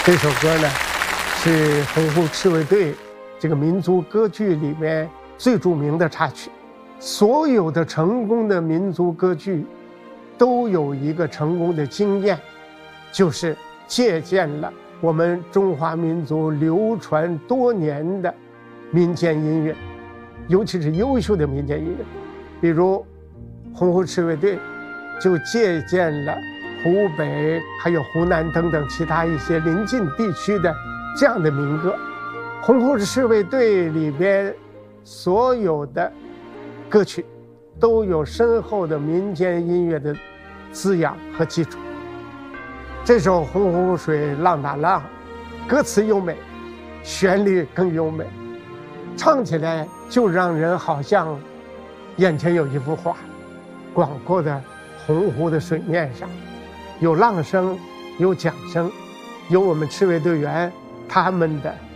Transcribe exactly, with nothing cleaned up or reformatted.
这首歌呢，是洪湖赤卫队这个民族歌剧里面最著名的插曲。所有的成功的民族歌剧都有一个成功的经验，就是借鉴了我们中华民族流传多年的民间音乐，尤其是优秀的民间音乐。比如洪湖赤卫队就借鉴了湖北还有湖南等等其他一些邻近地区的这样的民歌。洪湖赤卫队里边所有的歌曲都有深厚的民间音乐的滋养和基础。这首《洪湖水浪打浪》歌词优美，旋律更优美，唱起来就让人好像眼前有一幅画，广阔的洪湖的水面上有浪声，有桨声，有我们赤卫队员他们的